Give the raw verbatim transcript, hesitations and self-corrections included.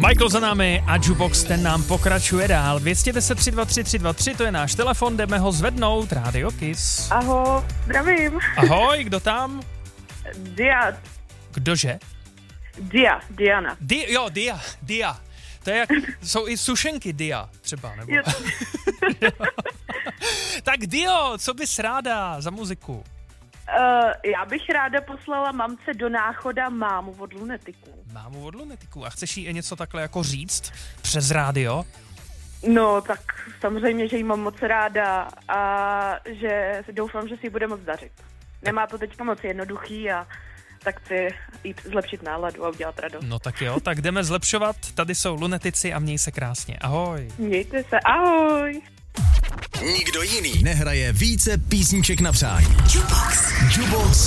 Michael za námi a Jukebox, ten nám pokračuje dál. dvě stě deset tři dva tři tři dva tři, to je náš telefon, jdeme ho zvednout. Radio Kiss. Ahoj, zdravím. Ahoj, kdo tam? Dia. Kdože? Dia, Diana. Di, jo, Dia, Dia. To je jak, jsou i sušenky Dia třeba, nebo? Tak Dio, co bys ráda za muziku? Uh, já bych ráda poslala mamce do Náchoda Mámu od Lunetiků. Mámu od Lunetiků. A chceš jí něco takhle jako říct přes rádio? No, tak samozřejmě, že jí mám moc ráda a že doufám, že si ji bude moc dařit. Nemá to teďka moc jednoduchý a tak chci jít zlepšit náladu a udělat radost. No tak jo, tak jdeme zlepšovat. Tady jsou Lunetici a měj se krásně. Ahoj. Mějte se, ahoj. Nikdo jiný nehraje více písniček na přání. Jukebox. Jukebox